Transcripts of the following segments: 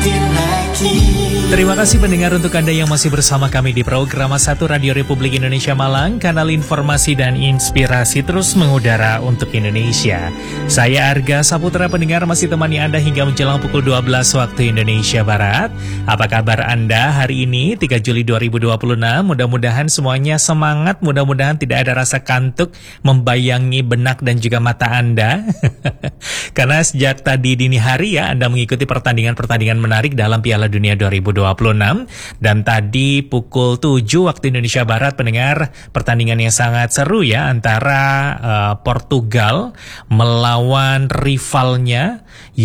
Terima kasih pendengar untuk Anda yang masih bersama kami di program 1 Radio Republik Indonesia Malang, kanal informasi dan inspirasi terus mengudara untuk Indonesia. Saya Arga Saputra, pendengar masih temani Anda hingga menjelang pukul 12 waktu Indonesia Barat. Apa kabar Anda hari ini 3 Juli 2026? Mudah-mudahan semuanya semangat, mudah-mudahan tidak ada rasa kantuk membayangi benak dan juga mata Anda. Karena sejak tadi dini hari ya Anda mengikuti pertandingan-pertandingan menarik dalam Piala Dunia 2026. Dan tadi pukul 7 waktu Indonesia Barat, pendengar, pertandingan yang sangat seru ya antara Portugal melawan rivalnya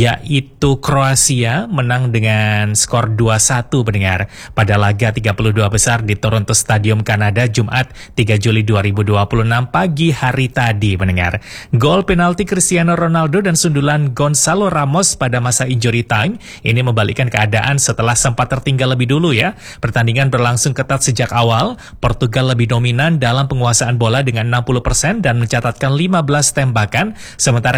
yaitu Kroasia, menang dengan skor 2-1 pendengar pada laga 32 besar di Toronto Stadium Kanada Jumat 3 Juli 2026 pagi hari tadi pendengar. Gol penalti Cristiano Ronaldo dan sundulan Gonzalo Ramos pada masa injury time ini membalikkan keadaan setelah sempat tertinggal lebih dulu ya. Pertandingan berlangsung ketat sejak awal. Portugal lebih dominan dalam penguasaan bola dengan 60% dan mencatatkan 15 tembakan, sementara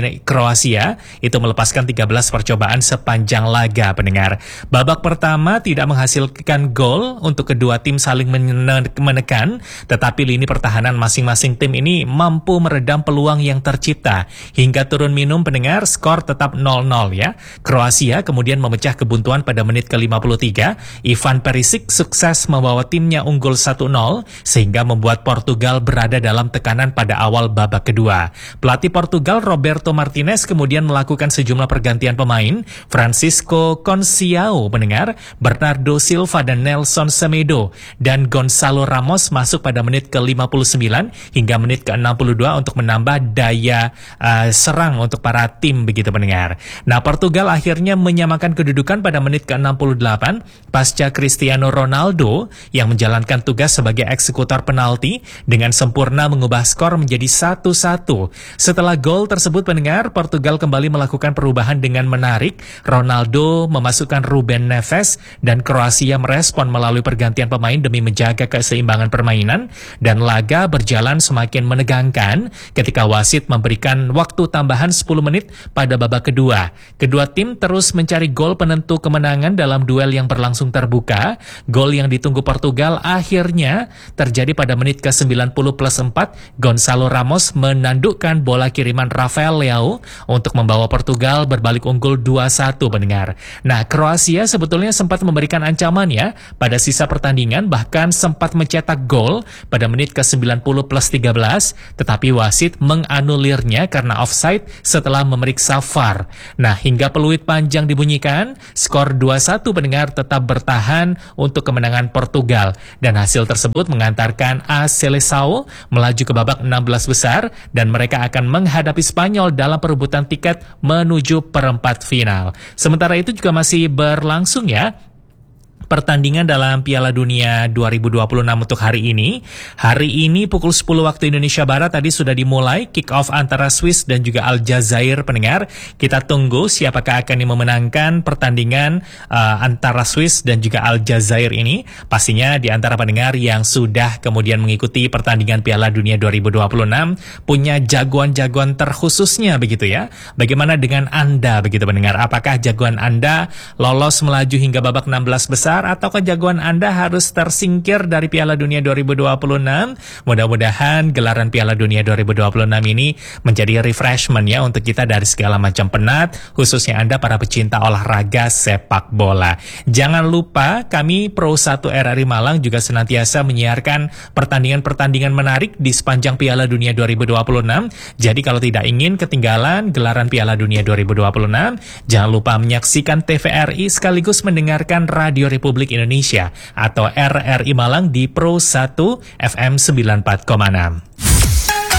Kroasia itu melepaskan 13 percobaan sepanjang laga pendengar. Babak pertama tidak menghasilkan gol untuk kedua tim saling menekan, tetapi lini pertahanan masing-masing tim ini mampu meredam peluang yang tercipta. Hingga turun minum pendengar, skor tetap 0-0 ya. Kroasia kemudian memecah kebuntuan pada menit ke-53. Ivan Perisic sukses membawa timnya unggul 1-0 sehingga membuat Portugal berada dalam tekanan pada awal babak kedua. Pelatih Portugal Roberto Martinez kemudian melakukan sejumlah pergantian pemain. Francisco Conceição mendengar, Bernardo Silva dan Nelson Semedo dan Gonzalo Ramos masuk pada menit ke-59 hingga menit ke-62 untuk menambah daya serang untuk para tim begitu pendengar. Nah, Portugal akhirnya menyamakan kedudukan pada menit ke-68 pasca Cristiano Ronaldo yang menjalankan tugas sebagai eksekutor penalti dengan sempurna mengubah skor menjadi 1-1. Setelah gol tersebut pendengar, Portugal kembali melakukan perubahan dengan menarik. Ronaldo memasukkan Ruben Neves dan Kroasia merespon melalui pergantian pemain demi menjaga keseimbangan permainan, dan laga berjalan semakin menegangkan ketika wasit memberikan waktu tambahan 10 menit pada babak kedua. Kedua tim terus mencari gol penentu kemenangan dalam duel yang berlangsung terbuka. Gol yang ditunggu Portugal akhirnya terjadi pada menit ke-90 plus 4. Gonzalo Ramos menandukkan bola kiriman Rafael Leao untuk membawa Portugal berbalik unggul 2-1 pendengar. Nah, Kroasia sebetulnya sempat memberikan ancaman ya pada sisa pertandingan, bahkan sempat mencetak gol pada menit ke-90 plus 13, tetapi wasit menganulirnya karena offside setelah memeriksa VAR. Nah, hingga peluit panjang dibunyikan, skor 2-1 pendengar tetap bertahan untuk kemenangan Portugal, dan hasil tersebut mengantarkan AS Seleção melaju ke babak 16 besar dan mereka akan menghadapi Spanyol dalam perebutan tiket menuju perempat final. Sementara itu juga masih berlangsung ya pertandingan dalam Piala Dunia 2026 untuk hari ini. Hari ini pukul 10 waktu Indonesia Barat tadi sudah dimulai kick off antara Swiss dan juga Aljazair pendengar. Kita tunggu siapakah akan memenangkan pertandingan antara Swiss dan juga Aljazair ini. Pastinya di antara pendengar yang sudah kemudian mengikuti pertandingan Piala Dunia 2026 punya jagoan-jagoan terkhususnya begitu ya. Bagaimana dengan Anda begitu pendengar? Apakah jagoan Anda lolos melaju hingga babak 16 besar? Atau kejagoan Anda harus tersingkir dari Piala Dunia 2026? Mudah-mudahan gelaran Piala Dunia 2026 ini menjadi refreshment ya untuk kita dari segala macam penat, khususnya Anda para pecinta olahraga sepak bola. Jangan lupa kami Pro 1 RRI Malang juga senantiasa menyiarkan pertandingan-pertandingan menarik di sepanjang Piala Dunia 2026. Jadi kalau tidak ingin ketinggalan gelaran Piala Dunia 2026, jangan lupa menyaksikan TVRI sekaligus mendengarkan Radio Republik Indonesia atau RRI Malang di Pro 1 FM 94,6.